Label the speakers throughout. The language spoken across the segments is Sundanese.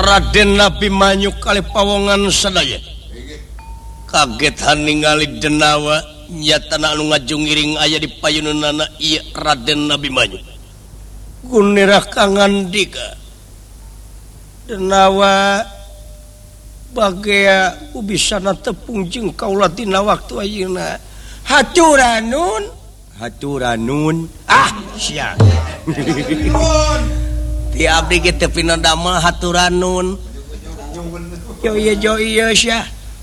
Speaker 1: Raden Nabi Manyuk kali pawongan sadaya kagetan ningali denawa nyatana anu ngajung iring aya di payununana ieu Raden Nabi Manyuk gunira kangandika denawa bagea ubisana tepung jeung kaula dina waktu ayeuna haturanun sia ti abdi ge teu pina damel haturanun yo iya sia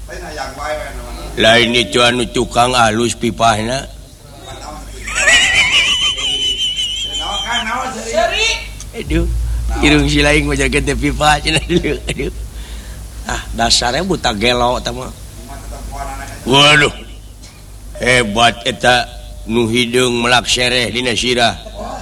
Speaker 1: lain itu anu tukang alus pipahna aduh irung si lain mah jaga teh pipa cenah aduh dasarnya buta gelo eta mah waduh hebat eta nu hideung melak sereh dina sirah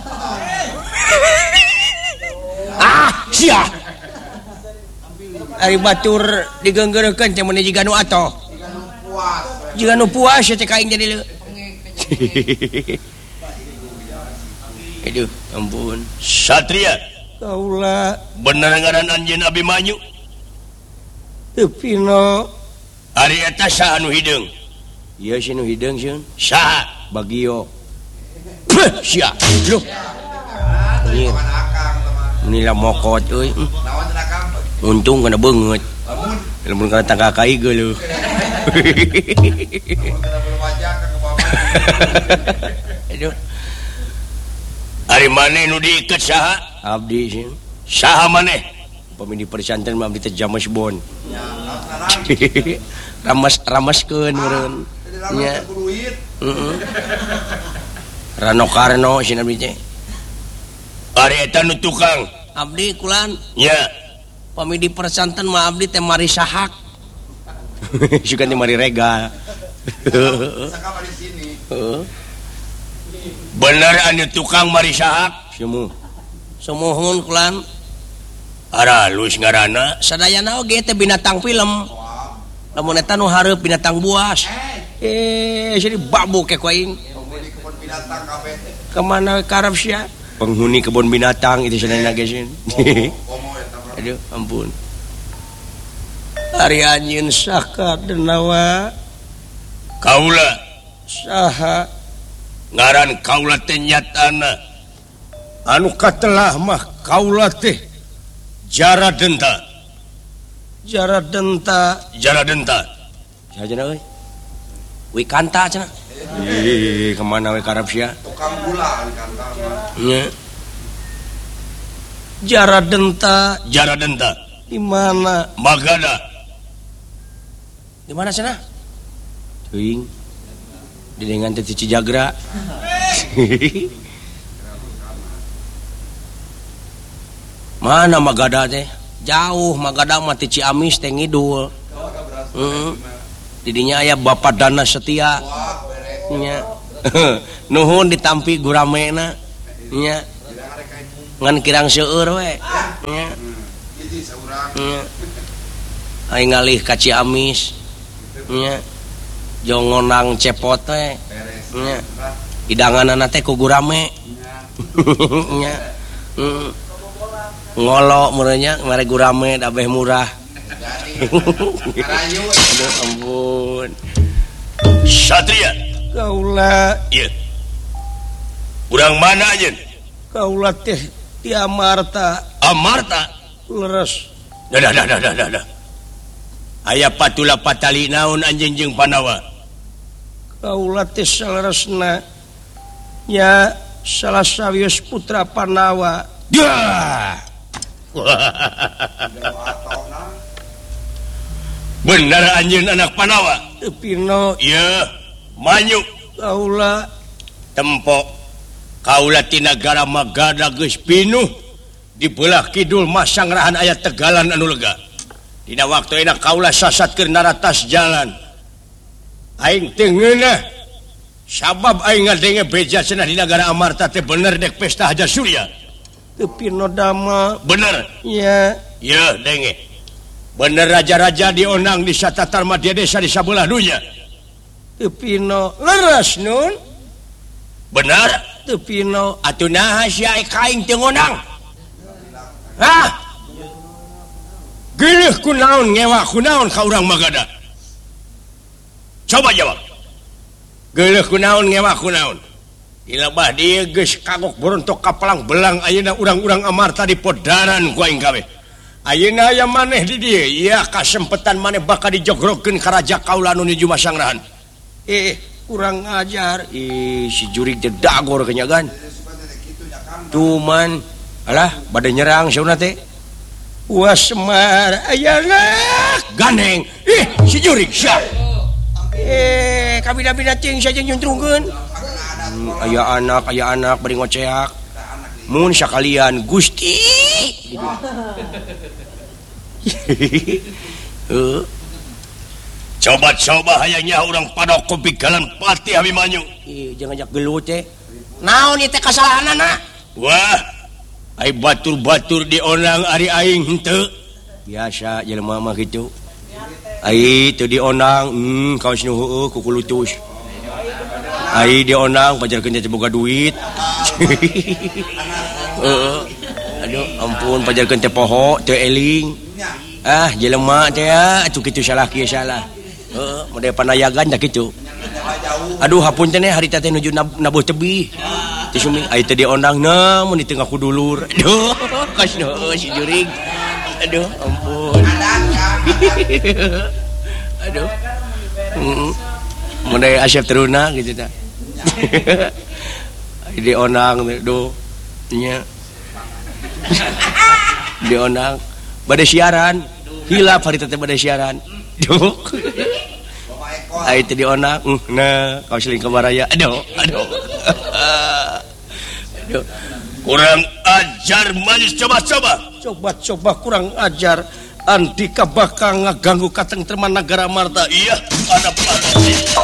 Speaker 1: sia ari batur digeunggeureukeun teh mun jiga nu atoh jiga nu puas teh kaing jadi leu aduh ampun satria kaula bener ngaran anjeun Abi Manyu teu pino ari eta saha nu hideung ieu si nu hideung sieun saha bagio sia loh nila mokot euy untung kana beungeut lamun kana tangka kai geuleuh aduh ari maneh nu diiket saha abdi sieun saha maneh pamili persantren mah abdi teh James Bond ramaskeun meureun nya Rano Karno cenah abdi teh ari eta nu tukang abdi kulan nya pamili persantren mah abdi teh mari sahak sugan teh mari regal sakapa di sini bener anu tukang mari sahak semuhun kulan aralus ngaranna sadayana oge teh binatang film lamun eta nu hareup binatang buas jadi babu ke kuaing kemana karep sia penghuni kebun binatang itu sadayana geus aduh ampun ari anjeun saka denawa kaula saha ngaran kaula teh nyatana anu katelah mah kaula teh Jaradenta sahaja euy Wikanta cenah kemana we karep sia tukang gula Wikanta nya Jaradenta di mana Magada di mana cenah teuing di dengan teh Cijagra mana Magada teh jauh Magada mah teh Ciamis teh ngidul didinya aya Bapak Dana Setia nya nuhun ditampi guramena nya ngan kirang seueur we nya aing ngalih ka Ciamis nya jongonang cepot we nya idanganna teh ku gurame nya ngolo meureunnya mare gurame da beh murah aduh ampun Satria kaula ieu urang mana anjeun kaula teh ti Amarta leres dah aya patula patali naon anjeun jeung Panawa kaula teh saleresna nya salah sawius putra Panawa bener anjeun anak Panawa pino ieu Manyuk kaula tempo kaula ti nagara Magada geus pinuh di belah kidul masanggrahan aya tegalan anu lega dina waktu enak kaula sasatkeun naratas jalan aing teu ngeunah sabab aing ngadenge beja cenah di nagara Amarta teh bener dek pesta Haja Surya teu pino dama bener iya denge bener raja-raja dionang di satatar madya desa di sabelah dunya teu pino leres nun bener teu pino atuh naha sia kaing teu ngonang ku naon ngewa ku naon ka urang Magada coba jawab geuleuh ku naon ngewa ku naon ilabah dieu geus kagok borontok kapelang belang ayeuna urang-urang amarta di podaran ku aing kabeh ayeuna aya maneh di dieu ieu kasempetan maneh bakal dijogrogkeun ka raja kaula anu nuju masanggrahan kurang ajar si jurig teh dagor kenyagan cuman alah bade nyerang sauna teh wah Semar ayana gandeng si jurig sia kabina-bina ting saja nyuntrungkeun aya anak bari ngoceak mun sakalian Gusti coba hayangnya orang padok kopi galan pati Abimanyu jangan jak gelut teh naon ieu teh kasalahanana wah ai batur-batur dionang ari aing henteu biasa jelema mah kitu ai teu dionang kaos nu heueuh ku kulutus ai dionang pajarkeun teh boga duit aduh ampun pajarkeun teh poho teu eling jelema teh atuh kitu salah kieu salah model panayagan dah kitu aduh hapunten harita teh nuju nabuh tebih teh sumi ai teh dionang namun di tengah kudulur aduh kasno si jurig aduh ampun aduh model asyap teruna gitu tah dionang do nya dionang bade siaran hilap harita teh bade siaran duh ai teh dionang nah kaos ling kabaraya aduh kurang ajar manis coba kurang ajar andika bakal ngaganggu katengtreman negara Marta iya ada